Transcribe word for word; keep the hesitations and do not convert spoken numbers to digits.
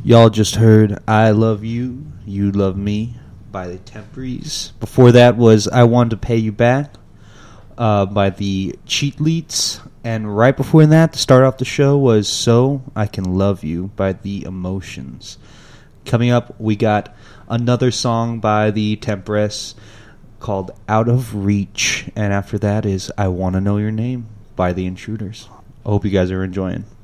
Y'all just heard I Love You, You Love Me by the Temperies. Before that was I Want to Pay You Back uh, by the Cheat Leets. And right before that, to start off the show, was So I Can Love You by the Emotions. Coming up, we got another song by the Temperess called Out of Reach. And after that is I Want to Know Your Name by the Intruders. I hope you guys are enjoying.